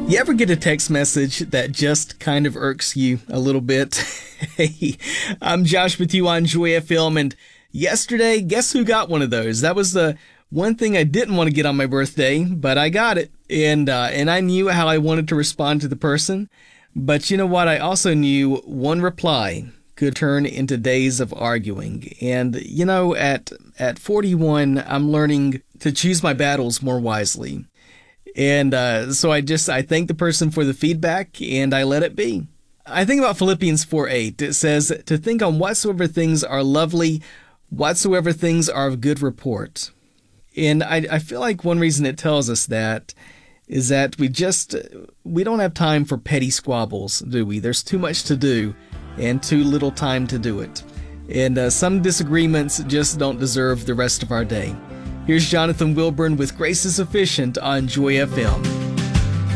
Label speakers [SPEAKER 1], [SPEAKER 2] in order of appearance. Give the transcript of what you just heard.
[SPEAKER 1] You ever get a text message that just kind of irks you a little bit? Hey, I'm Josh with you on Joy FM, and yesterday, guess who got one of those? That was the one thing I didn't want to get on my birthday, but I got it, and I knew how I wanted to respond to the person. But you know what? I also knew one reply could turn into days of arguing. And you know, at 41, I'm learning to choose my battles more wisely. And so I thank the person for the feedback, and I let it be. I think about Philippians 4:8. It says, to think on whatsoever things are lovely, whatsoever things are of good report. And I feel like one reason it tells us that is that we don't have time for petty squabbles, do we? There's too much to do and too little time to do it. And some disagreements just don't deserve the rest of our day. Here's Jonathan Wilburn with Grace is Sufficient on Joy FM.